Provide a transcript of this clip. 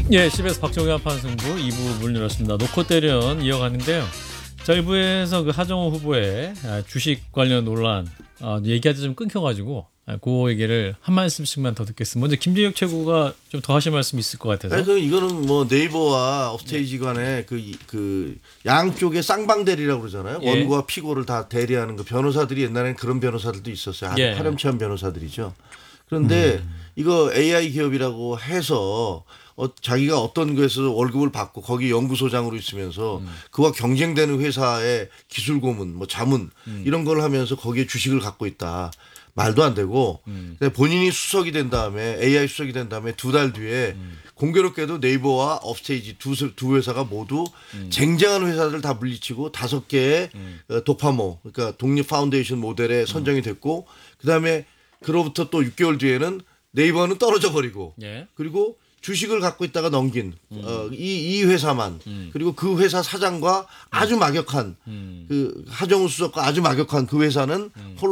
예, CBS 박정희 한판승부 2부 문 열었습니다. 놓고 때련 이어가는데요. 자, 1부에서 그 하정우 후보의 주식 관련 논란 얘기하다 좀 끊겨가지고 그 얘기를 한 말씀씩만 더 듣겠습니다. 먼저 김진혁 최고가 좀 더 하실 말씀이 있을 것 같아서. 그래서 이거는 뭐 네이버와 업스테이지 간의 그 양쪽의 쌍방대리라고 그러잖아요. 예. 원고와 피고를 다 대리하는 그 변호사들이 옛날에는 그런 변호사들도 있었어요. 아주 예. 파렴치한 변호사들이죠. 그런데 이거 AI 기업이라고 해서 자기가 어떤 곳에서 월급을 받고 거기 연구소장으로 있으면서 그와 경쟁되는 회사의 기술 고문, 뭐 자문 이런 걸 하면서 거기에 주식을 갖고 있다. 말도 안 되고 본인이 수석이 된 다음에 AI 수석이 된 다음에 두 달 뒤에 공교롭게도 네이버와 업스테이지 두 회사가 모두 쟁쟁한 회사들 다 물리치고 5개의 도파모 그러니까 독립 파운데이션 모델에 선정이 됐고 그다음에 그로부터 또 6개월 뒤에는 네이버는 떨어져 버리고 예. 그리고 주식을 갖고 있다가 넘긴 이 회사만 그리고 그 회사 사장과 아주 막역한 그 하정우 수석과 아주 막역한 그 회사는